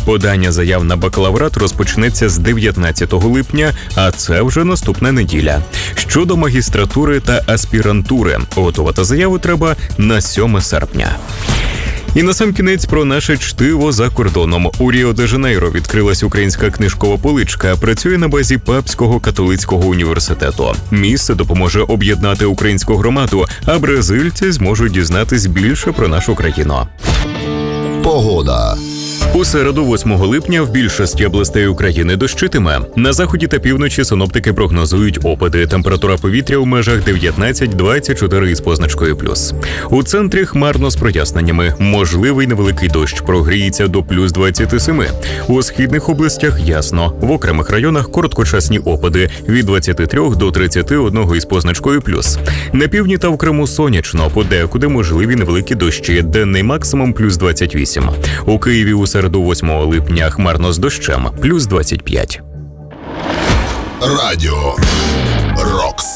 Подання заяв на бакалаврат розпочнеться з 19 липня, а це вже наступна неділя. Щодо магістратури та аспірантури, готувати заяву треба на 7 серпня. І насамкінець про наше чтиво за кордоном. У Ріо-де-Жанейро відкрилась українська книжкова поличка. Працює на базі Папського католицького університету. Місце допоможе об'єднати українську громаду, а бразильці зможуть дізнатись більше про нашу країну. Погода. У середу, 8 липня, в більшості областей України дощитиме. На заході та півночі синоптики прогнозують опади. Температура повітря у межах 19-24 із позначкою плюс. У центрі хмарно з проясненнями. Можливий невеликий дощ, прогріється до плюс 27. У східних областях ясно. В окремих районах короткочасні опади від 23 до 31 із позначкою плюс. На півдні та в Криму сонячно, подекуди можливі невеликі дощі, денний максимум плюс 28. У Києві у середу 8 липня хмарно з дощем, плюс 25. Радіо Рокс.